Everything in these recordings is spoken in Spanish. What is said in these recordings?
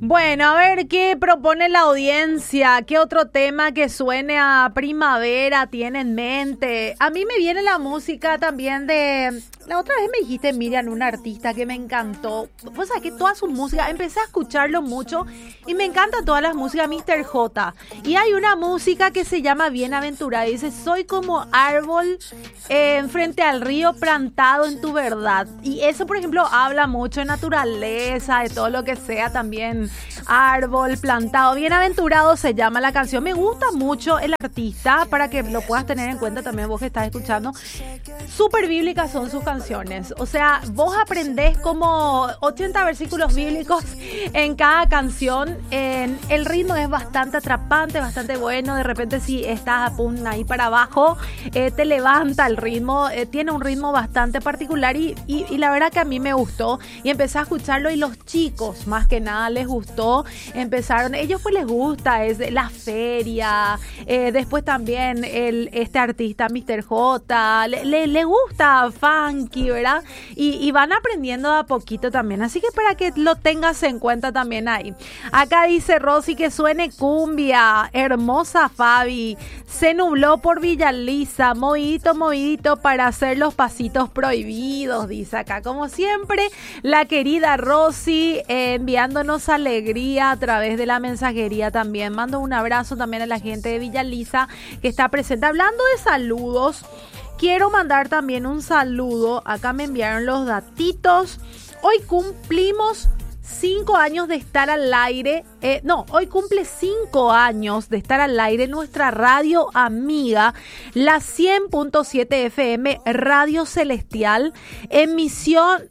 Bueno, a ver qué propone la audiencia, qué otro tema que suene a primavera tiene en mente. A mí me viene la música también de... La otra vez me dijiste, Miriam, un artista que me encantó. Vos sabés que toda su música, empecé a escucharlo mucho y me encanta todas las músicas, Mr. J. Y hay una música que se llama Bienaventurada y dice, soy como árbol frente al río plantado en tu verdad. Y eso, por ejemplo, habla mucho de naturaleza, de todo lo que sea también. Árbol plantado, bienaventurado se llama la canción. Me gusta mucho el artista, para que lo puedas tener en cuenta también vos que estás escuchando. Súper bíblicas son sus canciones. O sea, vos aprendés como 80 versículos bíblicos en cada canción. El ritmo es bastante atrapante, bastante bueno. De repente si estás ahí para abajo, te levanta el ritmo. Tiene un ritmo bastante particular y la verdad que a mí me gustó. Y empecé a escucharlo y los chicos más que nada les gustó. Empezaron, ellos pues les gusta, es la feria, después también este artista Mr. J, le gusta funky, ¿verdad? Y van aprendiendo a poquito también, así que para que lo tengas en cuenta también ahí. Acá dice Rosy que suene cumbia, hermosa Fabi, se nubló por Villaliza, movidito para hacer los pasitos prohibidos, dice acá, como siempre, la querida Rosy enviándonos alegría a través de la mensajería también. Mando un abrazo también a la gente de Villaliza que está presente. Hablando de saludos, quiero mandar también un saludo. Acá me enviaron los datitos. Hoy cumplimos 5 años de estar al aire. Hoy cumple 5 años de estar al aire nuestra radio amiga, la 100.7 FM Radio Celestial, emisión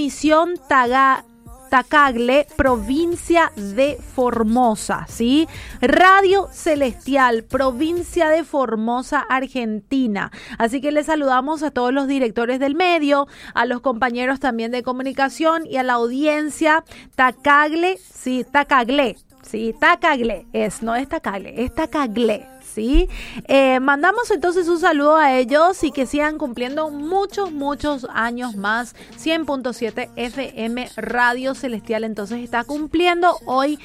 Tacagle, provincia de Formosa, ¿sí? Radio Celestial, provincia de Formosa, Argentina. Así que les saludamos a todos los directores del medio, a los compañeros también de comunicación y a la audiencia. Tacagle, sí, Tacagle, sí, Tacagle, no es Tacagle, es Tacagle. ¿Sí? Mandamos entonces un saludo a ellos y que sigan cumpliendo muchos años más. 100.7 FM Radio Celestial entonces está cumpliendo hoy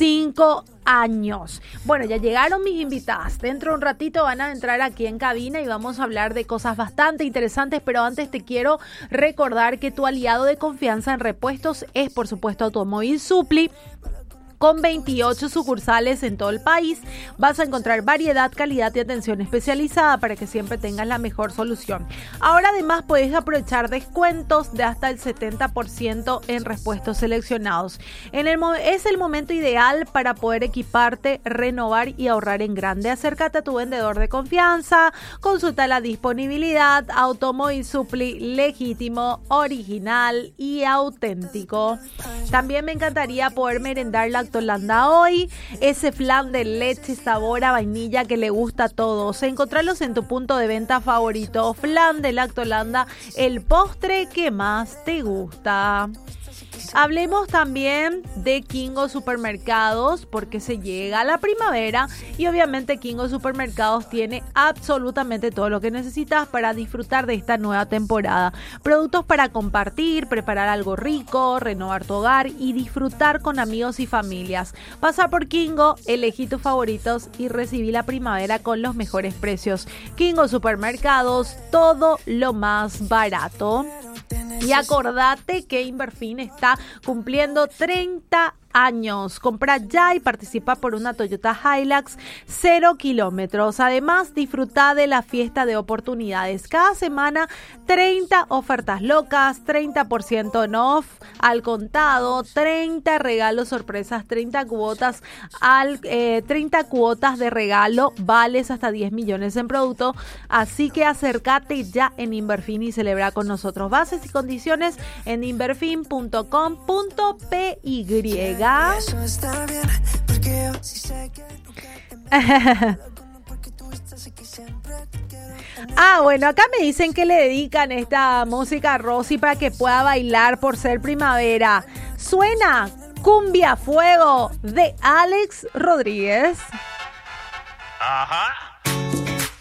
5 años. Bueno, ya llegaron mis invitadas. Dentro de un ratito van a entrar aquí en cabina y vamos a hablar de cosas bastante interesantes, pero antes te quiero recordar que tu aliado de confianza en repuestos es, por supuesto, Automóvil Supply. Con 28 sucursales en todo el país, vas a encontrar variedad, calidad y atención especializada para que siempre tengas la mejor solución. Ahora además puedes aprovechar descuentos de hasta el 70% en repuestos seleccionados. Es el momento ideal para poder equiparte, renovar y ahorrar en grande. Acércate a tu vendedor de confianza, consulta la disponibilidad. Automóvil Supply, legítimo, original y auténtico. También me encantaría poder merendar la Lactolanda hoy, ese flan de leche sabor a vainilla que le gusta a todos. Encontrarlos en tu punto de venta favorito. Flan de Lactolanda, el postre que más te gusta. Hablemos también de Kingo Supermercados porque se llega a la primavera y obviamente Kingo Supermercados tiene absolutamente todo lo que necesitas para disfrutar de esta nueva temporada. Productos para compartir, preparar algo rico, renovar tu hogar y disfrutar con amigos y familias. Pasa por Kingo, elegí tus favoritos y recibí la primavera con los mejores precios. Kingo Supermercados, todo lo más barato. Y acordate que Inverfin está cumpliendo 30 años. Compra ya y participa por una Toyota Hilux 0 kilómetros. Además, disfruta de la fiesta de oportunidades. Cada semana, 30 ofertas locas, 30% en off al contado, 30 regalos sorpresas, 30 cuotas de regalo, vales hasta 10 millones en producto. Así que acércate ya en Inverfin y celebra con nosotros. Bases y condiciones en inverfin.com.py. Eso está bien, porque yo sí sé que bueno, acá me dicen que le dedican esta música a Rosy para que pueda bailar por ser primavera. Suena Cumbia Fuego de Alex Rodríguez. Ajá.